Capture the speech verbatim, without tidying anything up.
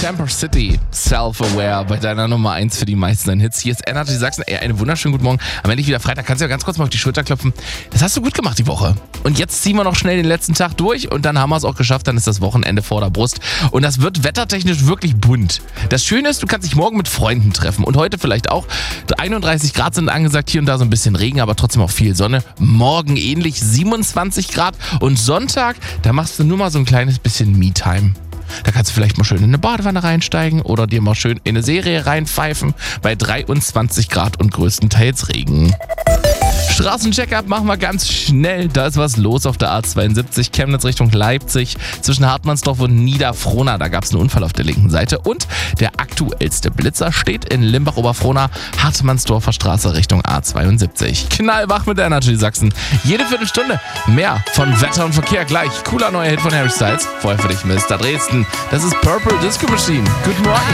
Camper City, Self-Aware bei deiner Nummer eins für die meisten deinen Hits. Hier ist Energy Sachsen. Ey, einen wunderschönen guten Morgen. Am Ende wieder Freitag. Kannst du ja ganz kurz mal auf die Schulter klopfen. Das hast du gut gemacht die Woche. Und jetzt ziehen wir noch schnell den letzten Tag durch und dann haben wir es auch geschafft. Dann ist das Wochenende vor der Brust. Und das wird wettertechnisch wirklich bunt. Das Schöne ist, du kannst dich morgen mit Freunden treffen. Und heute vielleicht auch. einunddreißig Grad sind angesagt. Hier und da so ein bisschen Regen, aber trotzdem auch viel Sonne. Morgen ähnlich siebenundzwanzig Grad. Und Sonntag, da machst du nur mal so ein kleines bisschen Me-Time. Da kannst du vielleicht mal schön in eine Badewanne reinsteigen oder dir mal schön in eine Serie reinpfeifen bei dreiundzwanzig Grad und größtenteils Regen. Straßencheck-up machen wir ganz schnell. Da ist was los auf der A zweiundsiebzig, Chemnitz Richtung Leipzig. Zwischen Hartmannsdorf und Niederfrohna, da gab es einen Unfall auf der linken Seite. Und der aktuellste Blitzer steht in Limbach-Oberfrohna, Hartmannsdorfer Straße Richtung A zweiundsiebzig. Knallwach mit der Energy Sachsen. Jede Viertelstunde mehr von Wetter und Verkehr gleich. Cooler neuer Hit von Harry Styles. Vorher für dich Mister Dresden. Das ist Purple Disco Machine. Guten Morgen.